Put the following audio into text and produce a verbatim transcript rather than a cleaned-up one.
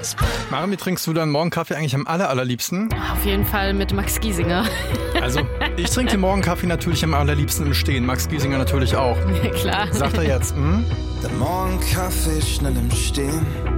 Maren, wie trinkst du deinen Morgenkaffee eigentlich am aller, allerliebsten? Auf jeden Fall mit Max Giesinger. Also, ich trinke den Morgenkaffee natürlich am allerliebsten im Stehen. Max Giesinger natürlich auch. Ja, klar. Sagt er jetzt, hm? Der Morgenkaffee schnell im Stehen.